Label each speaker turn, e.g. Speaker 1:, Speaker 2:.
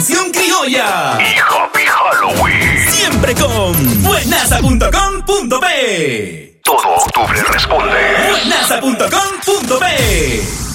Speaker 1: Criolla
Speaker 2: y Happy Halloween.
Speaker 1: Siempre con buenaza.com.p.
Speaker 2: Todo octubre responde.
Speaker 1: buenaza.com.p.